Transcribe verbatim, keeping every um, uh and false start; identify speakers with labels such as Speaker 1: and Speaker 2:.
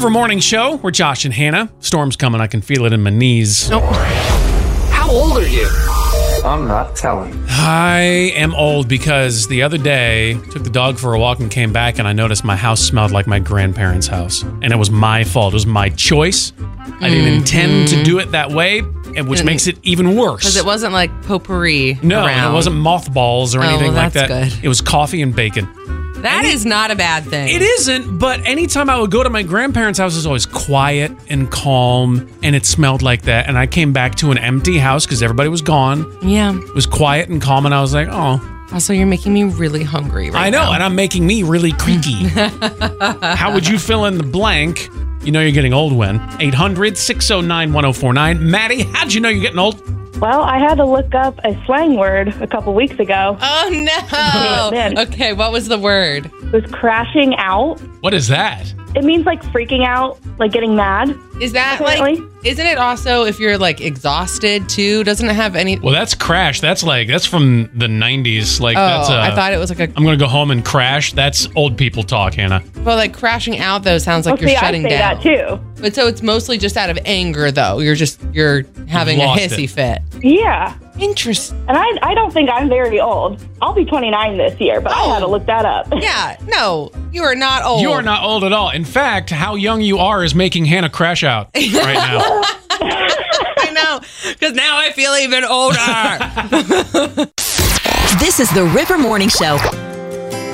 Speaker 1: River Morning Show. We're Josh and Hannah. Storm's coming. I can feel it in my knees.
Speaker 2: Nope.
Speaker 3: How old are you? I'm not telling.
Speaker 1: I am old because the other day, took the dog for a walk and came back, and I noticed my house smelled like my grandparents' house. And it was my fault. It was my choice. I didn't mm-hmm. intend to do it that way, which and makes it even worse.
Speaker 2: Because it wasn't like potpourri
Speaker 1: No,
Speaker 2: around.
Speaker 1: It wasn't mothballs or
Speaker 2: oh,
Speaker 1: anything
Speaker 2: well,
Speaker 1: like that.
Speaker 2: Good.
Speaker 1: It was coffee and bacon.
Speaker 2: That Any, is not a bad thing.
Speaker 1: It isn't, but anytime I would go to my grandparents' house, it was always quiet and calm, and it smelled like that. And I came back to an empty house because everybody was gone.
Speaker 2: Yeah.
Speaker 1: It was quiet and calm, and I was like, oh.
Speaker 2: Also, you're making me really hungry right
Speaker 1: I know,
Speaker 2: now.
Speaker 1: and I'm making me really creaky. How would you fill in the blank? You know you're getting old when? eight hundred, six oh nine, one oh four nine. Maddie, how'd you know you're getting old?
Speaker 4: Well, I had to look up a slang word a couple weeks ago.
Speaker 2: Oh, no. Okay, what was the word?
Speaker 4: It was crashing out.
Speaker 1: What is that?
Speaker 4: It means like freaking out, like getting mad.
Speaker 2: Is that
Speaker 4: apparently.
Speaker 2: like, isn't it also if you're like exhausted too? Doesn't it have any?
Speaker 1: Well, that's crash. That's like, that's from the nineties. Like,
Speaker 2: oh,
Speaker 1: that's uh,
Speaker 2: I thought it was like a.
Speaker 1: I'm going to go home and crash. That's old people talk, Hannah.
Speaker 2: Well, like crashing out though sounds like
Speaker 4: well,
Speaker 2: you're
Speaker 4: see,
Speaker 2: shutting
Speaker 4: I say
Speaker 2: down.
Speaker 4: that too.
Speaker 2: But so it's mostly just out of anger though. You're just, you're having a hissy
Speaker 1: it.
Speaker 2: fit.
Speaker 4: Yeah.
Speaker 2: Interesting.
Speaker 4: And I I don't think I'm very old. I'll be twenty-nine this year, but oh. I had to look that up.
Speaker 2: Yeah, no, you are not old.
Speaker 1: You are not old at all. In fact, how young you are is making Hannah crash out right now.
Speaker 2: I know, because now I feel even older.
Speaker 5: This is the River Morning Show.